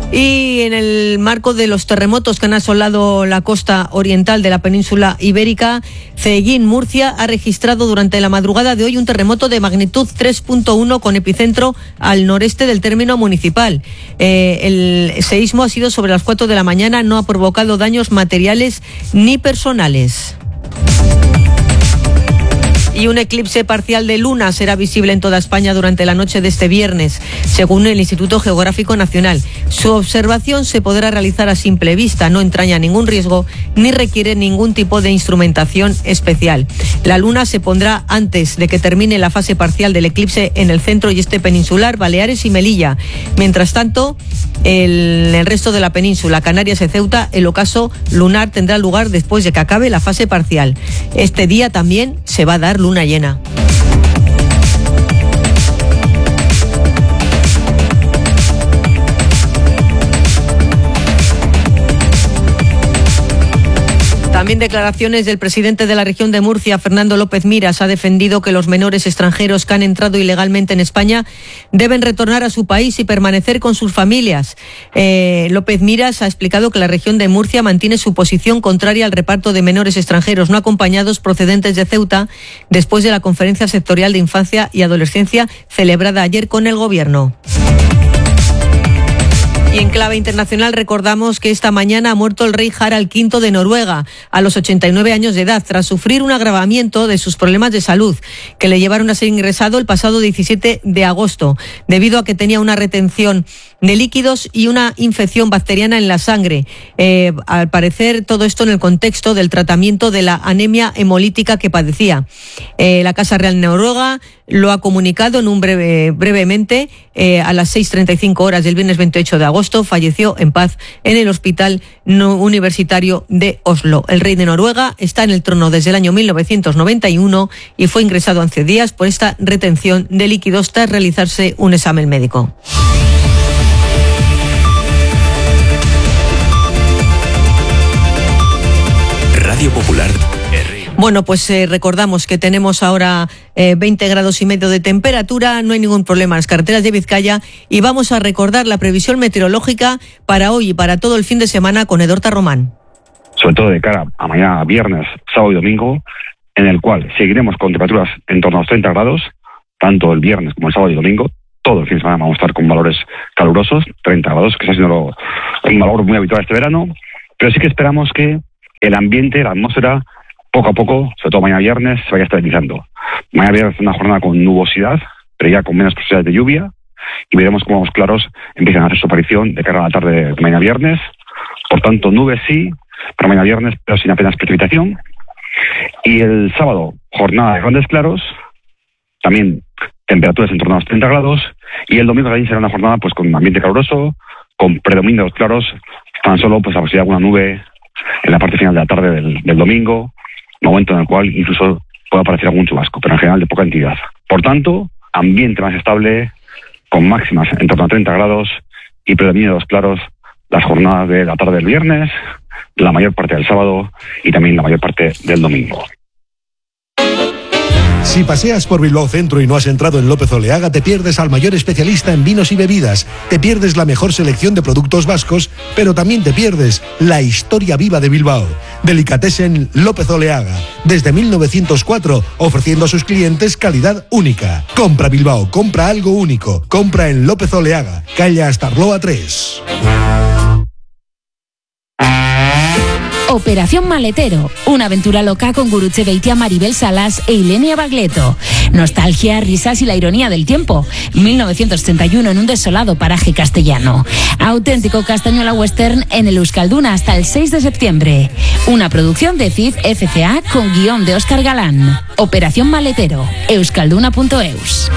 Y en el marco de los terremotos que han asolado la costa oriental de la península ibérica, Ceellín, Murcia, ha registrado durante la madrugada de hoy un terremoto de magnitud 3.1 con epicentro al noreste del término municipal. El seísmo ha sido sobre las 4 de la mañana, no ha provocado daños materiales ni personales. Y un eclipse parcial de luna será visible en toda España durante la noche de este viernes, según el Instituto Geográfico Nacional. Su observación se podrá realizar a simple vista, no entraña ningún riesgo ni requiere ningún tipo de instrumentación especial. La luna se pondrá antes de que termine la fase parcial del eclipse en el centro y este peninsular, Baleares y Melilla. Mientras tanto, en el resto de la península, Canarias y Ceuta, el ocaso lunar tendrá lugar después de que acabe la fase parcial. Este día también se va a dar luna llena. También declaraciones del presidente de la región de Murcia, Fernando López Miras, ha defendido que los menores extranjeros que han entrado ilegalmente en España deben retornar a su país y permanecer con sus familias. López Miras ha explicado que la región de Murcia mantiene su posición contraria al reparto de menores extranjeros no acompañados procedentes de Ceuta después de la conferencia sectorial de infancia y adolescencia celebrada ayer con el Gobierno. Y en clave internacional recordamos que esta mañana ha muerto el rey Harald V de Noruega a los 89 años de edad tras sufrir un agravamiento de sus problemas de salud que le llevaron a ser ingresado el pasado 17 de agosto debido a que tenía una retención de líquidos y una infección bacteriana en la sangre. Al parecer todo esto en el contexto del tratamiento de la anemia hemolítica que padecía. La Casa Real Noruega lo ha comunicado en un brevemente a las 6:35 horas del viernes 28 de agosto. Falleció en paz en el Hospital Universitario de Oslo. El rey de Noruega está en el trono desde el año 1991 y fue ingresado hace días por esta retención de líquidos tras realizarse un examen médico. Radio Popular. Bueno, pues recordamos que tenemos ahora 20 grados y medio de temperatura, no hay ningún problema en las carreteras de Vizcaya y vamos a recordar la previsión meteorológica para hoy y para todo el fin de semana con Edorta Román. Sobre todo de cara a mañana, viernes, sábado y domingo, en el cual seguiremos con temperaturas en torno a los 30 grados, tanto el viernes como el sábado y domingo. Todo el fin de semana vamos a estar con valores calurosos, 30 grados, que está siendo un valor muy habitual este verano, pero sí que esperamos que el ambiente, la atmósfera, poco a poco, sobre todo mañana viernes, se vaya estabilizando. Mañana viernes es una jornada con nubosidad, pero ya con menos posibilidades de lluvia, y veremos cómo los claros empiezan a hacer su aparición de cara a la tarde de mañana viernes. Por tanto, nubes sí, para mañana viernes, pero sin apenas precipitación. Y el sábado, jornada de grandes claros, también temperaturas en torno a los 30 grados, y el domingo también será una jornada pues con un ambiente caluroso, con predominio de los claros, tan solo pues la posibilidad de alguna nube en la parte final de la tarde del domingo, momento en el cual incluso puede aparecer algún chubasco, pero en general de poca entidad. Por tanto, ambiente más estable, con máximas en torno a 30 grados y predominio de los claros las jornadas de la tarde del viernes, la mayor parte del sábado y también la mayor parte del domingo. Si paseas por Bilbao Centro y no has entrado en López Oleaga, te pierdes al mayor especialista en vinos y bebidas, te pierdes la mejor selección de productos vascos, pero también te pierdes la historia viva de Bilbao. Delicatessen López Oleaga, desde 1904, ofreciendo a sus clientes calidad única. Compra Bilbao, compra algo único, compra en López Oleaga, calle Astarloa 3. Operación Maletero, una aventura loca con Gurutze Beitia, Maribel Salas e Ilenia Bagleto. Nostalgia, risas y la ironía del tiempo. 1931 en un desolado paraje castellano. Auténtico castañuela western en el Euskalduna hasta el 6 de septiembre. Una producción de CIF FCA con guión de Óscar Galán. Operación Maletero, euskalduna.eus.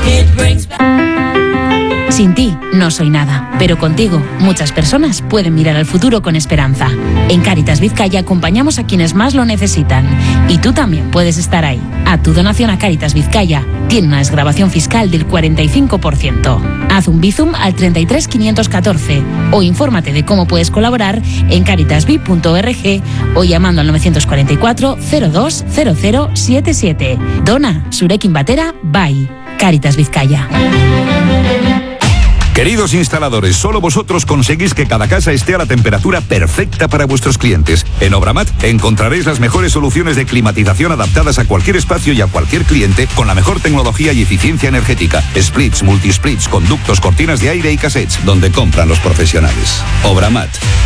Sin ti no soy nada, pero contigo muchas personas pueden mirar al futuro con esperanza. En Cáritas Vizcaya acompañamos a quienes más lo necesitan y tú también puedes estar ahí. A tu donación a Cáritas Vizcaya tiene una desgravación fiscal del 45%. Haz un bizum al 33 514 o infórmate de cómo puedes colaborar en caritasvi.org o llamando al 944 02 0077. Dona, zurekin batera, bai. Cáritas Vizcaya. Queridos instaladores, solo vosotros conseguís que cada casa esté a la temperatura perfecta para vuestros clientes. En Obramat encontraréis las mejores soluciones de climatización adaptadas a cualquier espacio y a cualquier cliente con la mejor tecnología y eficiencia energética. Splits, multisplits, conductos, cortinas de aire y cassettes, donde compran los profesionales. Obramat.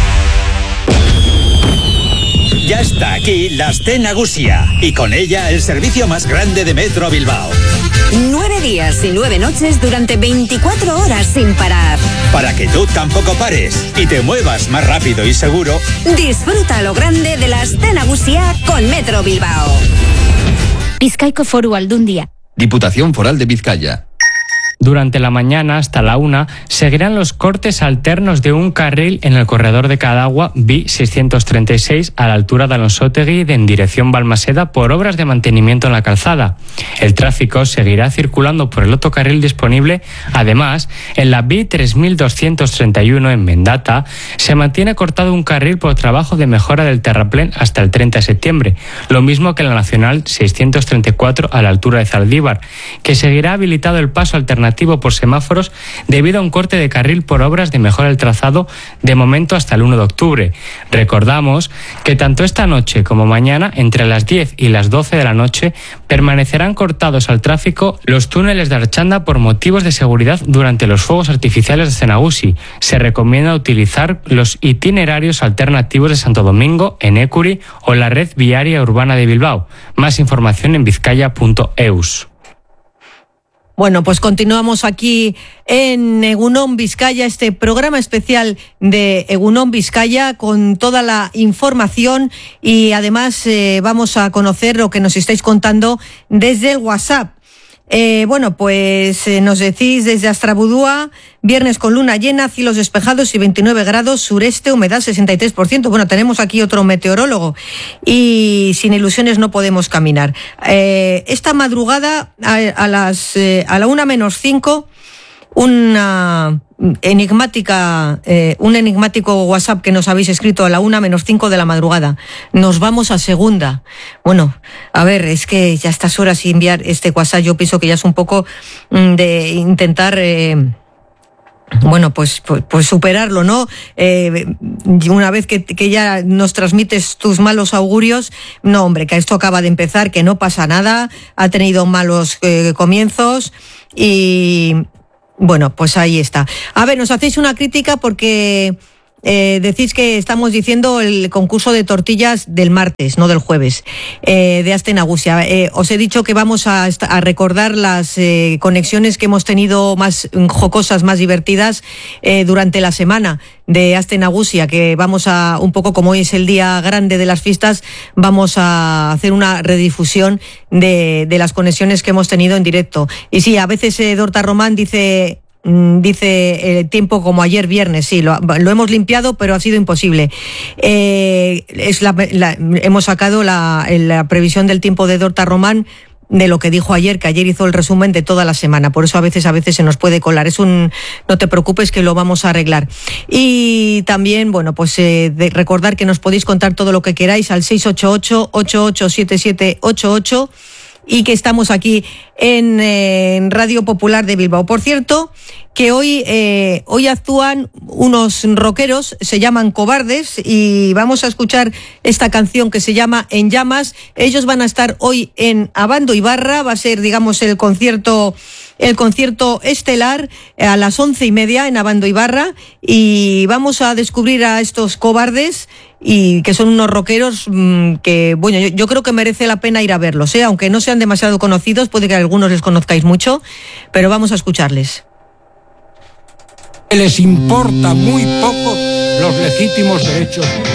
Ya está aquí la Aste Nagusia y con ella el servicio más grande de Metro Bilbao. 9 días y 9 noches durante 24 horas sin parar. Para que tú tampoco pares y te muevas más rápido y seguro. Disfruta lo grande de la Aste Nagusia con Metro Bilbao. Bizkaiko Foru Aldundia. Diputación Foral de Vizcaya. Durante la mañana hasta la 1 seguirán los cortes alternos de un carril en el corredor de Cadagua B636 a la altura de Alonsotegi en dirección Balmaseda por obras de mantenimiento en la calzada. El tráfico seguirá circulando por el otro carril disponible. Además, en la B3231 en Mendata se mantiene cortado un carril por trabajo de mejora del terraplén hasta el 30 de septiembre, lo mismo que en la Nacional 634 a la altura de Zaldívar, que seguirá habilitado el paso alternativo por semáforos debido a un corte de carril por obras de mejora del trazado de momento hasta el 1 de octubre. Recordamos que tanto esta noche como mañana, entre las 10 y las 12 de la noche, permanecerán cortados al tráfico los túneles de Archanda por motivos de seguridad durante los fuegos artificiales de Cenagusi. Se recomienda utilizar los itinerarios alternativos de Santo Domingo, en Écuri o la red viaria urbana de Bilbao. Más información en vizcaya.eus. Bueno, pues continuamos aquí en Egunon Vizcaya, este programa especial de Egunon Vizcaya con toda la información y además vamos a conocer lo que nos estáis contando desde el WhatsApp. Bueno, pues nos decís desde Astrabudúa, viernes con luna llena, cielos despejados y 29 grados, sureste, humedad 63%. Bueno, tenemos aquí otro meteorólogo y sin ilusiones no podemos caminar. Esta madrugada a la 1:05, un enigmático WhatsApp que nos habéis escrito a la 1:05 de la madrugada. Nos vamos a segunda. Bueno, a ver, es que ya a estas horas y enviar este WhatsApp yo pienso que ya es un poco de intentar bueno, pues superarlo, ¿no? Una vez que ya nos transmites tus malos augurios, no, hombre, que esto acaba de empezar, que no pasa nada, ha tenido malos comienzos y bueno, pues ahí está. A ver, nos hacéis una crítica porque decís que estamos diciendo el concurso de tortillas del martes, no del jueves, de Aste Nagusia. Os he dicho que vamos a recordar las conexiones que hemos tenido más jocosas, más divertidas durante la semana de Aste Nagusia, que vamos a, un poco como hoy es el día grande de las fiestas, vamos a hacer una redifusión de las conexiones que hemos tenido en directo. Y sí, a veces Dorta Román dice el tiempo como ayer viernes, sí, lo hemos limpiado, pero ha sido imposible. Hemos sacado la previsión del tiempo de Dorta Román de lo que dijo ayer, que ayer hizo el resumen de toda la semana, por eso a veces se nos puede colar. No te preocupes que lo vamos a arreglar. Y también, bueno, pues recordar que nos podéis contar todo lo que queráis al 688-887788 y que estamos aquí en Radio Popular de Bilbao. Por cierto, que hoy actúan unos rockeros, se llaman Cobardes, y vamos a escuchar esta canción que se llama En Llamas. Ellos van a estar hoy en Abando Ibarra, va a ser, digamos, el concierto estelar a las 11:30 en Abando Ibarra, y vamos a descubrir a estos Cobardes, y que son unos rockeros que, bueno, yo creo que merece la pena ir a verlos, aunque no sean demasiado conocidos, puede que a algunos les conozcáis mucho, pero vamos a escucharles. Les importa muy poco los legítimos derechos